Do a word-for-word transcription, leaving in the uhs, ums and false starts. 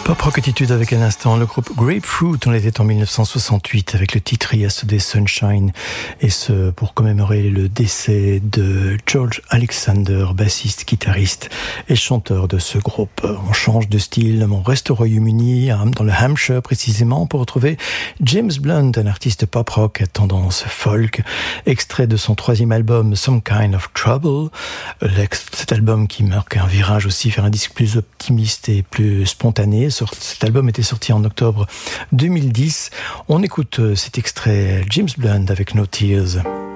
Pop Rock Attitude avec un instant le groupe Grapefruit. On était en mille neuf cent soixante-huit avec le titre Yesterday Sunshine, et ce pour commémorer le décès de George Alexander, bassiste, guitariste et chanteur de ce groupe. On change de style, on reste au Royaume-Uni, dans le Hampshire précisément, pour retrouver James Blunt, un artiste pop rock à tendance folk, extrait de son troisième album Some Kind of Trouble. Cet album qui marque un virage aussi vers un disque plus optimiste et plus spontané. Cet album était sorti en octobre deux mille dix. On écoute cet extrait James Blunt avec No Tears.